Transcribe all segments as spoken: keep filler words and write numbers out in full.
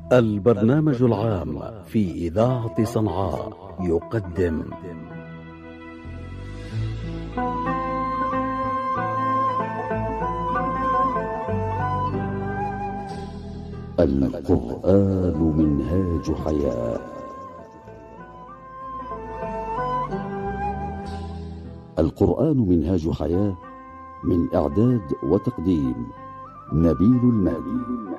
البرنامج العام في إذاعة صنعاء يقدم القرآن منهاج حياة. القرآن منهاج حياة، من إعداد وتقديم نبيل المهدي.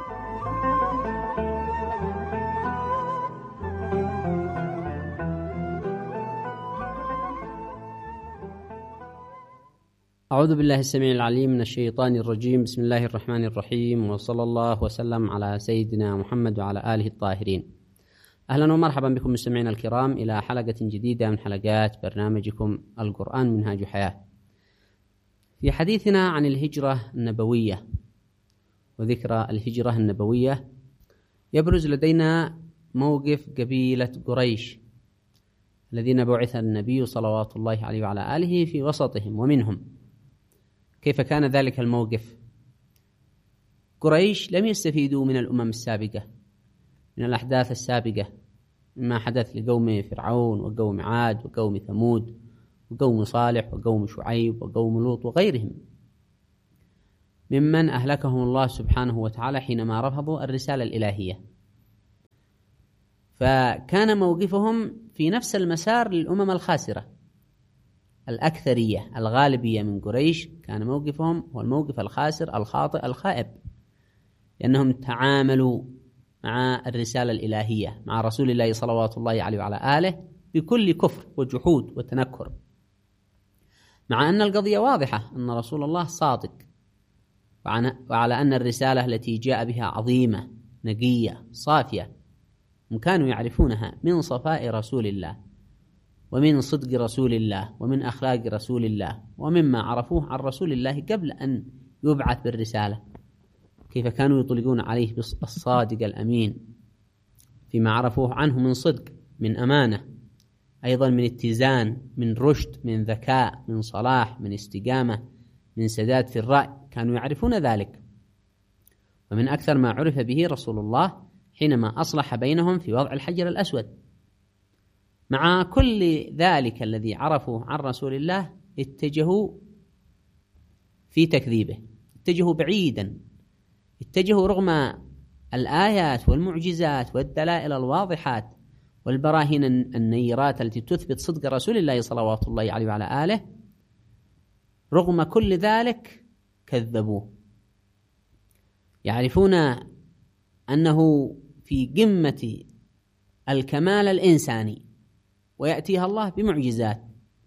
أعوذ بالله السميع العليم من الشيطان الرجيم. بسم الله الرحمن الرحيم، وصلى الله وسلم على سيدنا محمد وعلى آله الطاهرين. أهلا ومرحبا بكم مستمعينا الكرام إلى حلقة جديدة من حلقات برنامجكم القرآن منهاج حياة. في حديثنا عن الهجرة النبوية وذكرى الهجرة النبوية يبرز لدينا موقف قبيلة قريش الذين بعث النبي صلوات الله عليه وعلى آله في وسطهم ومنهم. كيف كان ذلك الموقف؟ قريش لم يستفيدوا من الأمم السابقة، من الأحداث السابقة، مما حدث لقوم فرعون وقوم عاد وقوم ثمود وقوم صالح وقوم شعيب وقوم لوط وغيرهم ممن أهلكهم الله سبحانه وتعالى حينما رفضوا الرسالة الإلهية. فكان موقفهم في نفس المسار للأمم الخاسرة الأكثرية الغالبية من قريش. كان موقفهم هو الموقف الخاسر الخاطئ الخائب، لأنهم تعاملوا مع الرسالة الإلهية مع رسول الله صلوات الله عليه وعلى آله بكل كفر وجحود وتنكر، مع أن القضية واضحة أن رسول الله صادق، وعلى أن الرسالة التي جاء بها عظيمة نقية صافية، هم كانوا يعرفونها من صفاء رسول الله ومن صدق رسول الله ومن أخلاق رسول الله ومما عرفوه عن رسول الله قبل أن يبعث بالرسالة. كيف كانوا يطلقون عليه بالصادق الأمين فيما عرفوه عنه من صدق، من أمانة، أيضا من اتزان، من رشد، من ذكاء، من صلاح، من استقامة، من سداد في الرأي. كانوا يعرفون ذلك. ومن أكثر ما عرف به رسول الله حينما أصلح بينهم في وضع الحجر الأسود. مع كل ذلك الذي عرفوا عن رسول الله اتجهوا في تكذيبه، اتجهوا بعيدا، اتجهوا رغم الآيات والمعجزات والدلائل الواضحات والبراهين النيرات التي تثبت صدق رسول الله صلوات الله عليه وعلى آله، رغم كل ذلك كذبوه. يعرفون أنه في قمة الكمال الإنساني، ويأتيها الله بمعجزات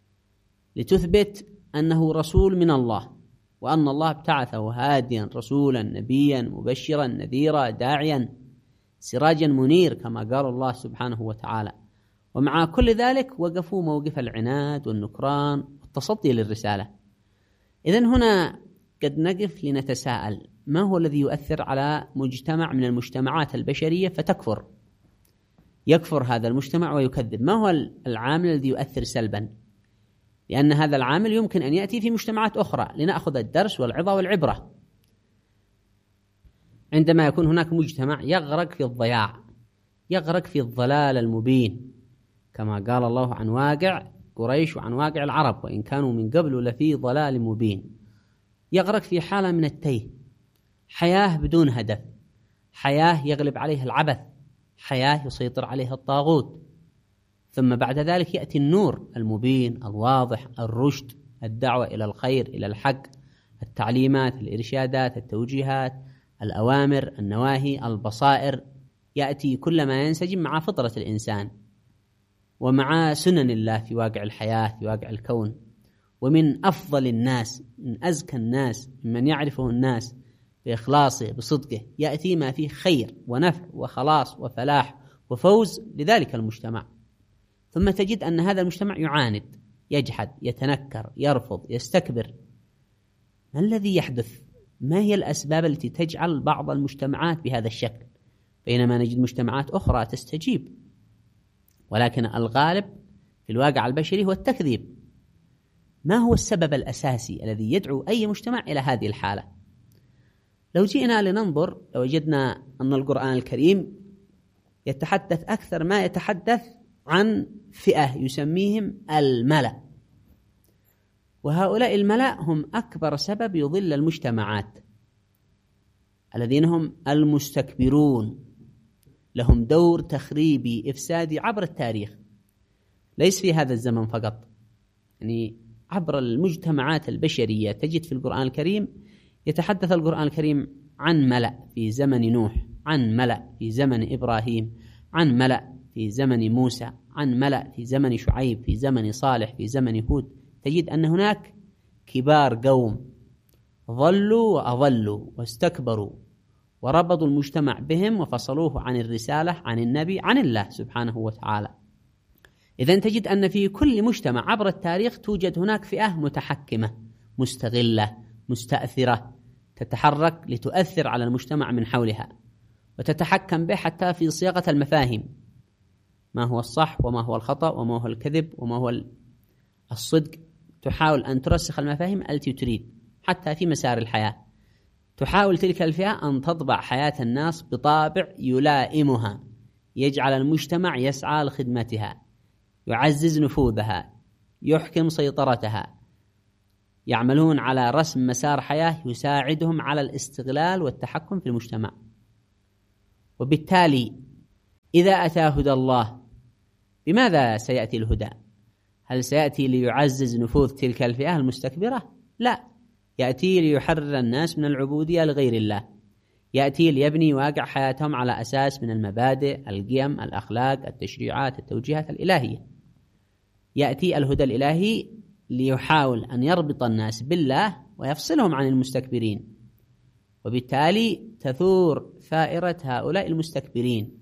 لتثبت أنه رسول من الله، وأن الله ابتعثه هاديا رسولا نبيا مبشرا نذيرا داعيا سراجا منير كما قال الله سبحانه وتعالى. ومع كل ذلك وقفوا موقف العناد والنكران والتصدي للرسالة. إذن هنا قد نقف لنتساءل: ما هو الذي يؤثر على مجتمع من المجتمعات البشرية فتكفر؟ يكفر هذا المجتمع ويكذب. ما هو العامل الذي يؤثر سلبا؟ لأن هذا العامل يمكن أن يأتي في مجتمعات أخرى لنأخذ الدرس والعظة والعبرة. عندما يكون هناك مجتمع يغرق في الضياع، يغرق في الضلال المبين، كما قال الله عن واقع قريش وعن واقع العرب: وإن كانوا من قبل لفي ضلال مبين. يغرق في حالة من التيه، حياة بدون هدف، حياة يغلب عليها العبث، حياة يسيطر عليها الطاغوت. ثم بعد ذلك يأتي النور المبين الواضح، الرشد، الدعوة إلى الخير، إلى الحق، التعليمات، الإرشادات، التوجيهات، الأوامر، النواهي، البصائر. يأتي كل ما ينسجم مع فطرة الإنسان ومع سنن الله في واقع الحياة، في واقع الكون. ومن أفضل الناس، من أزكى الناس، ممن يعرفه الناس بإخلاصه بصدقه، يأتي ما فيه خير ونفع وخلاص وفلاح وفوز لذلك المجتمع. ثم تجد أن هذا المجتمع يعاند، يجحد، يتنكر، يرفض، يستكبر. ما الذي يحدث؟ ما هي الأسباب التي تجعل بعض المجتمعات بهذا الشكل، بينما نجد مجتمعات أخرى تستجيب؟ ولكن الغالب في الواقع البشري هو التكذيب. ما هو السبب الأساسي الذي يدعو أي مجتمع إلى هذه الحالة؟ لو جئنا لننظر لوجدنا أن القرآن الكريم يتحدث أكثر ما يتحدث عن فئة يسميهم الملأ، وهؤلاء الملأ هم أكبر سبب يضل المجتمعات، الذين هم المستكبرون، لهم دور تخريبي إفسادي عبر التاريخ، ليس في هذا الزمن فقط، يعني عبر المجتمعات البشرية. تجد في القرآن الكريم يتحدث القرآن الكريم عن ملأ في زمن نوح، عن ملأ في زمن إبراهيم، عن ملأ في زمن موسى، عن ملأ في زمن شعيب، في زمن صالح، في زمن هود. تجد أن هناك كبار قوم ضلوا وأضلوا واستكبروا وربطوا المجتمع بهم وفصلوه عن الرسالة، عن النبي، عن الله سبحانه وتعالى. إذن تجد أن في كل مجتمع عبر التاريخ توجد هناك فئة متحكمة مستغلة مستأثرة، تتحرك لتؤثر على المجتمع من حولها وتتحكم به حتى في صياغة المفاهيم، ما هو الصح وما هو الخطأ وما هو الكذب وما هو الصدق. تحاول أن ترسخ المفاهيم التي تريد حتى في مسار الحياة. تحاول تلك الفئة أن تطبع حياة الناس بطابع يلائمها، يجعل المجتمع يسعى لخدمتها، يعزز نفوذها، يحكم سيطرتها. يعملون على رسم مسار حياة يساعدهم على الاستغلال والتحكم في المجتمع. وبالتالي إذا أتى هدى الله، بماذا سيأتي الهدى؟ هل سيأتي ليعزز نفوذ تلك الفئة المستكبرة؟ لا، يأتي ليحرر الناس من العبودية لغير الله، يأتي ليبني واقع حياتهم على أساس من المبادئ، القيم، الأخلاق، التشريعات، التوجيهات الإلهية. يأتي الهدى الإلهي ليحاول أن يربط الناس بالله ويفصلهم عن المستكبرين، وبالتالي تثور ثائرة هؤلاء المستكبرين،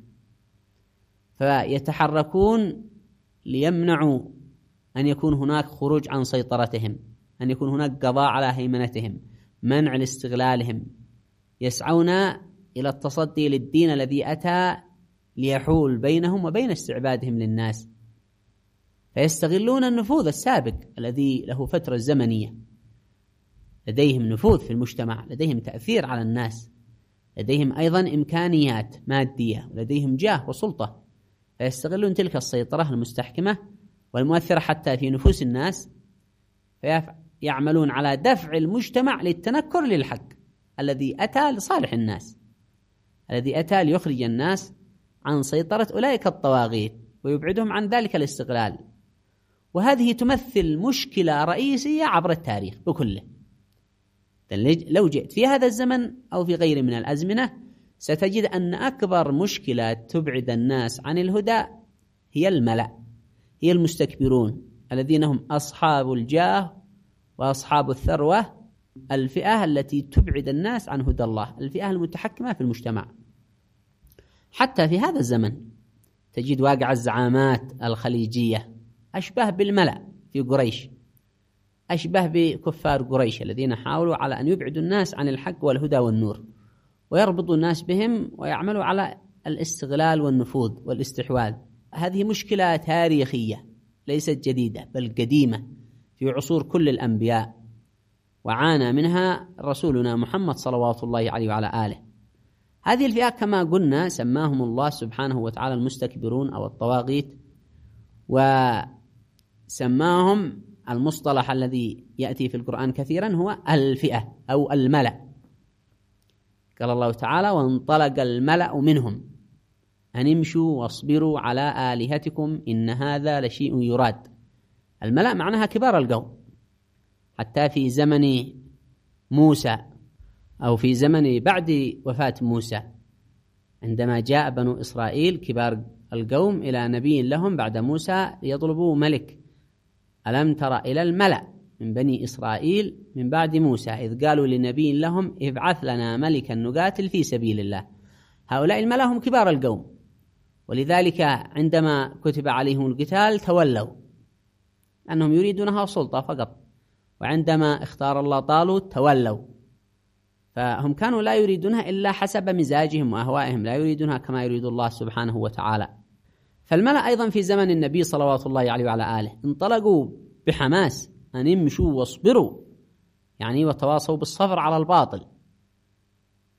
فيتحركون ليمنعوا أن يكون هناك خروج عن سيطرتهم، أن يكون هناك قضاء على هيمنتهم، منع لاستغلالهم. يسعون إلى التصدي للدين الذي أتى ليحول بينهم وبين استعبادهم للناس، فيستغلون النفوذ السابق الذي له فترة زمنية. لديهم نفوذ في المجتمع، لديهم تأثير على الناس، لديهم أيضا إمكانيات مادية، ولديهم جاه وسلطة، فيستغلون تلك السيطرة المستحكمة والمؤثرة حتى في نفوس الناس، فيعملون على دفع المجتمع للتنكر للحق الذي أتى لصالح الناس، الذي أتى ليخرج الناس عن سيطرة أولئك الطواغيت ويبعدهم عن ذلك الاستغلال. وهذه تمثل مشكلة رئيسية عبر التاريخ بكله. لو جئت في هذا الزمن أو في غير من الأزمنة ستجد أن أكبر مشكلة تبعد الناس عن الهدى هي الملأ، هي المستكبرون الذين هم أصحاب الجاه وأصحاب الثروة، الفئة التي تبعد الناس عن هدى الله، الفئة المتحكمة في المجتمع. حتى في هذا الزمن تجد واقع الزعامات الخليجية أشبه بالملأ في قريش، أشبه بكفار قريش الذين حاولوا على أن يبعدوا الناس عن الحق والهدى والنور، ويربطوا الناس بهم ويعملوا على الاستغلال والنفوذ والاستحواذ. هذه مشكلة تاريخية ليست جديدة بل قديمة في عصور كل الأنبياء، وعانى منها رسولنا محمد صلوات الله عليه وعلى آله. هذه الفئة كما قلنا سماهم الله سبحانه وتعالى المستكبرون أو الطواغيت، وسماهم المصطلح الذي يأتي في القرآن كثيرا هو الفئة أو الملأ. قال الله تعالى: وانطلق الملأ منهم أن امشوا واصبروا على آلهتكم إن هذا لشيء يراد. الملأ معناها كبار القوم. حتى في زمن موسى أو في زمن بعد وفاة موسى، عندما جاء بنو إسرائيل كبار القوم إلى نبي لهم بعد موسى ليطلبوا ملك، ألم تر إلى الملأ من بني إسرائيل من بعد موسى إذ قالوا لنبي لهم ابعث لنا ملكا نقاتل في سبيل الله. هؤلاء الملأ هم كبار القوم، ولذلك عندما كتب عليهم القتال تولوا، أنهم يريدونها سلطة فقط. وعندما اختار الله طالوت تولوا، فهم كانوا لا يريدونها إلا حسب مزاجهم وأهوائهم، لا يريدونها كما يريد الله سبحانه وتعالى. فالملأ أيضا في زمن النبي صلوات الله عليه وعلى آله انطلقوا بحماس أن يمشوا واصبروا، يعني وتواصوا بالصبر على الباطل،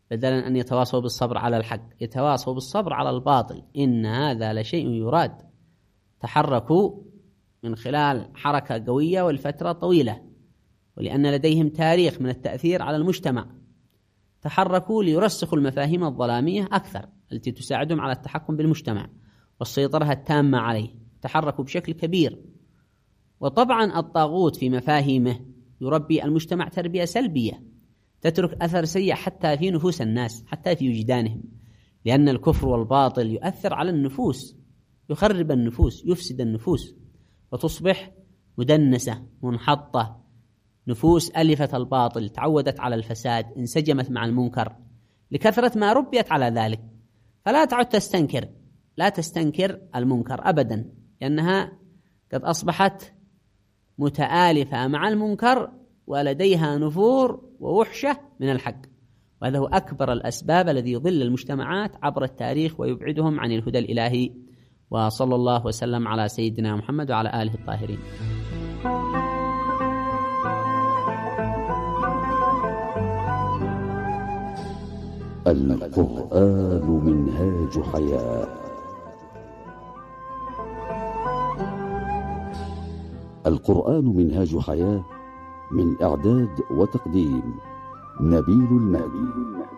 بدلا أن يتواصوا بالصبر على الحق يتواصوا بالصبر على الباطل. إن هذا لشيء يراد. تحركوا من خلال حركة قوية والفترة طويلة، ولأن لديهم تاريخ من التأثير على المجتمع. تحركوا ليرسخوا المفاهيم الظلامية أكثر التي تساعدهم على التحكم بالمجتمع والسيطرة التامة عليه. تحركوا بشكل كبير. وطبعا الطاغوت في مفاهيمه يربي المجتمع تربية سلبية تترك أثر سيء حتى في نفوس الناس، حتى في وجدانهم، لأن الكفر والباطل يؤثر على النفوس، يخرب النفوس، يفسد النفوس، وتصبح مدنسة منحطة. نفوس ألفت الباطل، تعودت على الفساد، انسجمت مع المنكر لكثرة ما ربيت على ذلك. فلا تعد تستنكر، لا تستنكر المنكر أبدا، لأنها قد أصبحت متآلفة مع المنكر ولديها نفور ووحشة من الحق. وهذا هو أكبر الأسباب الذي يضل المجتمعات عبر التاريخ ويبعدهم عن الهدى الإلهي. وصلى الله وسلم على سيدنا محمد وعلى آله الطاهرين. القرآن منهاج حياة. القرآن منهاج حياة، من إعداد وتقديم نبيل المهدي.